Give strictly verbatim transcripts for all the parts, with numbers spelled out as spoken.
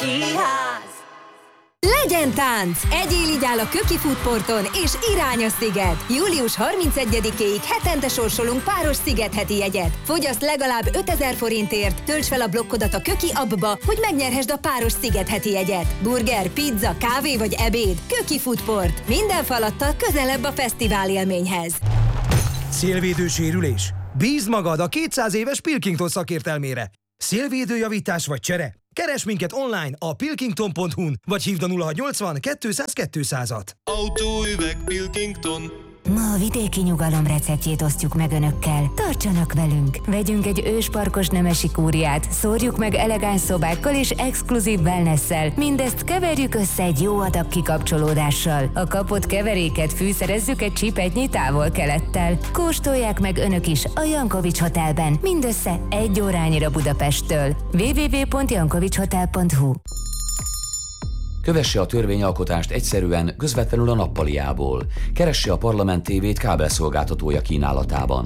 Skiház! Legyen tánc! Egyél így áll a Köki Foodporton és irány a sziget! július harmincegyedikéig hetente sorsolunk páros szigetheti jegyet. Fogyaszt legalább ötezer forintért, tölts fel a blokkodat a Köki appba, hogy megnyerhesd a páros szigetheti jegyet. Burger, pizza, kávé vagy ebéd. Köki Foodport. Minden falattal közelebb a fesztivál élményhez. Szélvédő sérülés? Bízd magad a kétszáz éves Pilkington szakértelmére. Szélvédőjavítás vagy csere? Keresd minket online a pilkington pont hu-n, vagy hívd a nulla hatszáznyolcvan kétszáz kétszázat. Autóüveg Pilkington. Ma a vidéki nyugalom receptjét osztjuk meg önökkel. Tartsanak velünk! Vegyünk egy ősparkos nemesi kúriát, szórjuk meg elegáns szobákkal és exkluzív wellnesszel. Mindezt keverjük össze egy jó adag kikapcsolódással. A kapott keveréket fűszerezzük egy csipetnyi távol-kelettel. Kóstolják meg önök is a Jankovics Hotelben, mindössze egy órányira Budapesttől. double-u double-u double-u pont jankovics hotel pont hu. Kövesse a törvényalkotást egyszerűen, közvetlenül a nappaliából. Keresse a Parlament té vét kábelszolgáltatója kínálatában.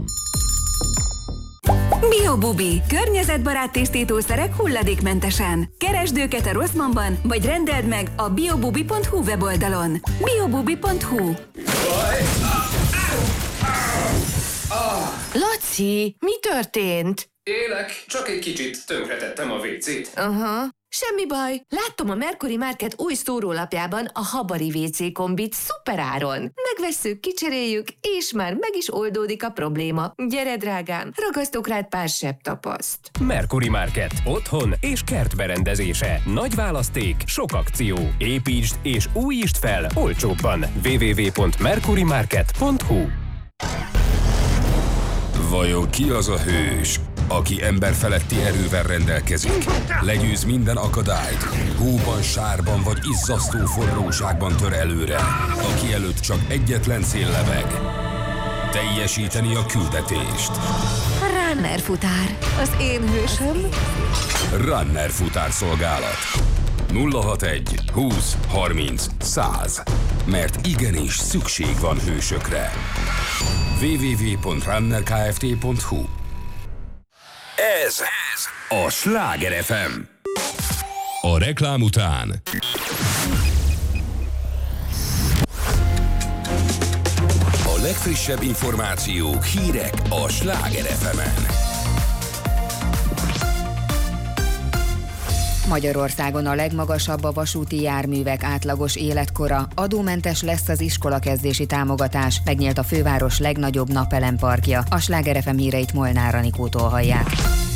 Biobubi. Környezetbarát tisztítószerek hulladékmentesen. Keresd őket a Rossmannban, vagy rendeld meg a biobubi pont hu weboldalon. biobubi pont hu. Laci, mi történt? Élek, csak egy kicsit tönkretettem a vécét. Aha. Semmi baj. Láttam a Mercury Market új szórólapjában a Habari vé cé kombit szuperáron. Megvesszük, kicseréljük, és már meg is oldódik a probléma. Gyere, drágám, ragasztok rád pár sebb tapaszt. Mercury Market. Otthon és kertberendezése. Nagy választék, sok akció. Építsd és újítsd fel olcsóbban. double-u double-u double-u pont mercury market pont hu. Vajon ki az a hős, aki emberfeletti erővel rendelkezik, legyőz minden akadályt, hóban, sárban vagy izzasztó forróságban tör előre, aki előtt csak egyetlen cél lebeg: teljesíteni a küldetést. Runner futár, az én hősöm. Runner futár szolgálat. nulla hatvanegy húsz harminc száz. Mert igenis szükség van hősökre. double-u double-u double-u pont runner kft pont hu. Ez a Sláger ef em. A reklám után a legfrissebb információk, hírek a Sláger ef emen. Magyarországon a legmagasabb a vasúti járművek átlagos életkora, adómentes lesz az iskolakezdési támogatás, megnyílt a főváros legnagyobb napelemparkja. A Sláger ef em híreit Molnár Anikótól hallják.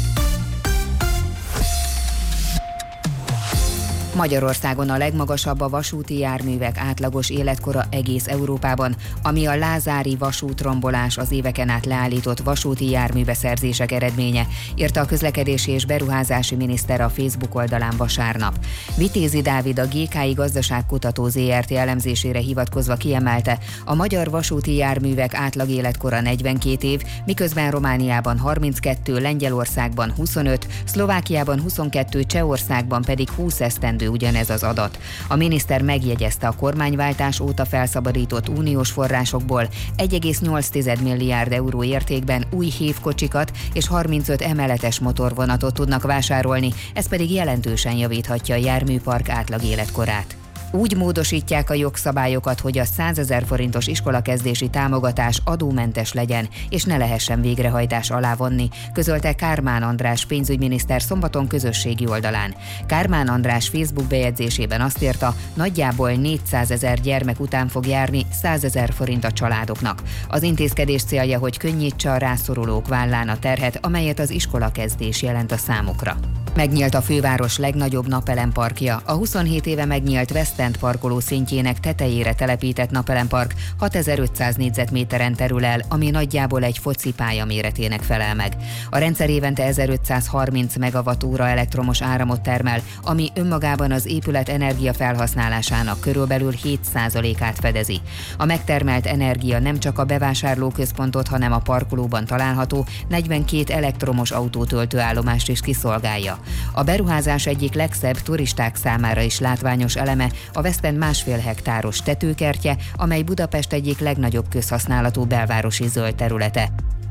Magyarországon a legmagasabb a vasúti járművek átlagos életkora egész Európában, ami a lázári vasútrombolás az éveken át leállított vasúti járműbeszerzések eredménye, írta a közlekedési és beruházási miniszter a Facebook oldalán vasárnap. Vitézi Dávid a gé ká i Gazdaságkutató zé er té elemzésére hivatkozva kiemelte, a magyar vasúti járművek átlag életkora negyvenkét év, miközben Romániában harminckettő, Lengyelországban huszonöt, Szlovákiában huszonkettő, Csehországban pedig húsz esztendő ugyanez az adat. A miniszter megjegyezte, a kormányváltás óta felszabadított uniós forrásokból egy egész nyolc milliárd euró értékben új hévkocsikat és harmincöt emeletes motorvonatot tudnak vásárolni, ez pedig jelentősen javíthatja a járműpark átlag életkorát. Úgy módosítják a jogszabályokat, hogy a százezer forintos iskolakezdési támogatás adómentes legyen, és ne lehessen végrehajtás alá vonni, közölte Kármán András pénzügyminiszter szombaton közösségi oldalán. Kármán András Facebook bejegyzésében azt írta, nagyjából négyszázezer gyermek után fog járni százezer forint a családoknak. Az intézkedés célja, hogy könnyítse a rászorulók vállán a terhet, amelyet az iskolakezdés jelent a számukra. Megnyílt a főváros legnagyobb napelemparkja. A huszonhét éve megnyílt West End parkoló szintjének tetejére telepített napelempark hatezer-ötszáz négyzetméteren terül el, ami nagyjából egy focipálya méretének felel meg. A rendszer évente ezerötszázharminc megawatt-óra elektromos áramot termel, ami önmagában az épület energiafelhasználásának körülbelül hét százalékát fedezi. A megtermelt energia nem csak a bevásárlóközpontot, hanem a parkolóban található negyvenkét elektromos autótöltőállomást is kiszolgálja. A beruházás egyik legszebb, turisták számára is látványos eleme a West End másfél hektáros tetőkertje, amely Budapest egyik legnagyobb közhasználatú belvárosi zöld területe.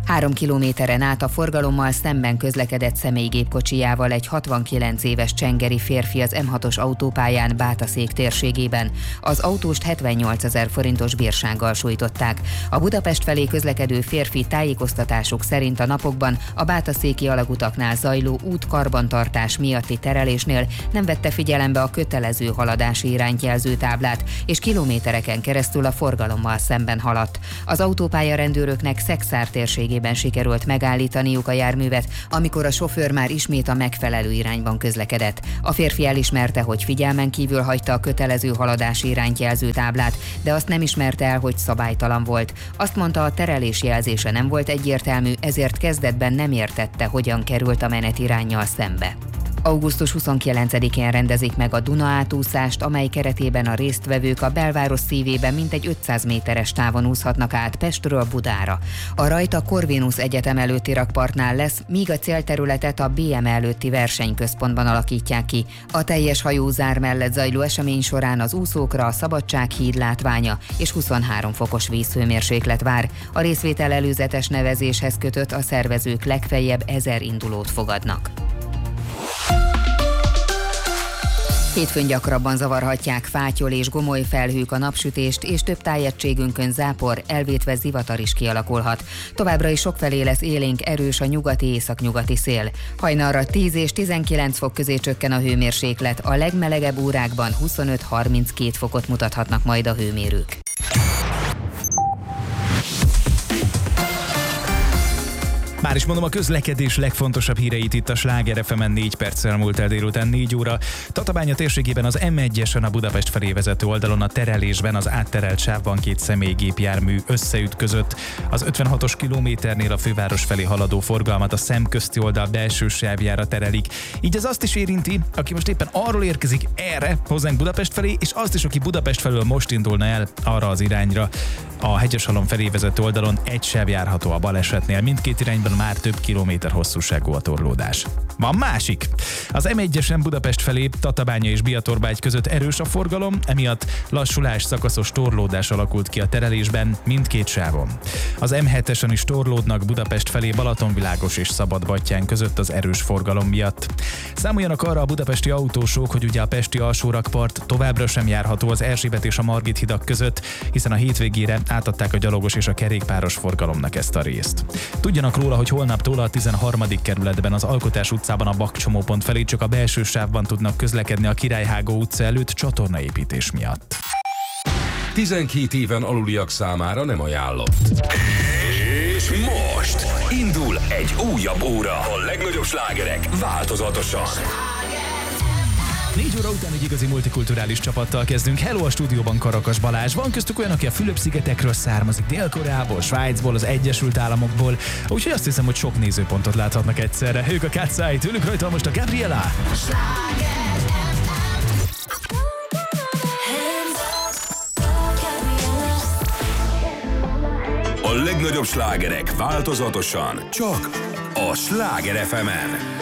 Három kilométeren át a forgalommal szemben közlekedett személygépkocsijával egy hatvankilenc éves csengeri férfi az M hatos autópályán Bátaszék térségében. Az autóst hetvennyolcezer forintos bírsággal sújtották. A Budapest felé közlekedő férfi tájékoztatásuk szerint a napokban a bátaszéki alagutaknál zajló útkarbantartás miatti terelésnél nem vette figyelembe a kötelező haladási irányt jelző táblát, és kilométereken keresztül a forgalommal szemben haladt. Az autópálya rendőröknek Szekszár térségében sikerült megállítaniuk a járművet, amikor a sofőr már ismét a megfelelő irányban közlekedett. A férfi elismerte, hogy figyelmen kívül hagyta a kötelező haladási irányt jelző táblát, de azt nem ismerte el, hogy szabálytalan volt. Azt mondta, a terelés jelzése nem volt egyértelmű, ezért kezdetben nem értette, hogyan került a menetiránnyal szembe. augusztus huszonkilencedikén rendezik meg a Duna átúszást, amely keretében a résztvevők a belváros szívében mintegy ötszáz méteres távon úszhatnak át Pestről Budára. A rajt a Corvinus Egyetem előtti rakpartnál lesz, míg a célterületet a bé em előtti versenyközpontban alakítják ki. A teljes hajózár mellett zajló esemény során az úszókra a Szabadsághíd látványa és huszonhárom fokos vízhőmérséklet vár. A részvétel előzetes nevezéshez kötött, a szervezők legfeljebb ezer indulót fogadnak. Hétfőn gyakrabban zavarhatják fátyol és gomoly felhők a napsütést, és több tájegységünkön zápor, elvétve zivatar is kialakulhat. Továbbra is sokfelé lesz élénk erős a nyugati-északnyugati szél. Hajnalra tíz és tizenkilenc fok közé csökken a hőmérséklet, a legmelegebb órákban huszonöt-harminckét fokot mutathatnak majd a hőmérők. Már is mondom a közlekedés legfontosabb híreit itt a Sláger ef emen, négy perccel múlt el délután négy óra. Tatabánya térségében az em egyesen a Budapest felé vezető oldalon a terelésben az átterelt sávban két személygépjármű összeütközött. Az ötvenhatos kilométernél a főváros felé haladó forgalmat a szemközti oldal belső sávjára terelik. Így ez azt is érinti, aki most éppen arról érkezik erre, hozzánk Budapest felé, és azt is, aki Budapest felől most indulna el arra az irányra. A Hegyeshalom felé vezető oldalon egy sáv járható a balesetnél, mindkét irányban már több kilométer hosszúságú a torlódás. Van másik. Az em egyesen Budapest felé Tatabánya és Biatorbágy között erős a forgalom, emiatt lassulás, szakaszos torlódás alakult ki a terelésben mindkét sávon. Az em hetesen is torlódnak Budapest felé Balatonvilágos és Szabadbattyán között az erős forgalom miatt. Számoljanak arra a budapesti autósok, hogy ugye a pesti alsórakpart továbbra sem járható az Erzsébet és a Margit hidak között, hiszen a hétvégére átadták a gyalogos és a kerékpáros forgalomnak ezt a részt. Tudjanak róla, hogy holnaptól a tizenharmadik kerületben az Alkotás utcában a bakcsomópont felé csak a belső sávban tudnak közlekedni a Királyhágó utca előtt csatornaépítés miatt. tizenkét éven aluliak számára nem ajánlott. És most indul egy újabb óra. A legnagyobb slágerek változatosan. Négy óra után egy igazi multikulturális csapattal kezdünk. Hello, a stúdióban Karakas Balázs. Van köztük olyan, aki a Fülöp-szigetekről származik, Dél-Koreából, Svájcból, az Egyesült Államokból. Úgyhogy azt hiszem, hogy sok nézőpontot láthatnak egyszerre. Ők a Cat's Eye, tőlük rajta most a Gabriela. A legnagyobb slágerek változatosan csak a Sláger ef emen.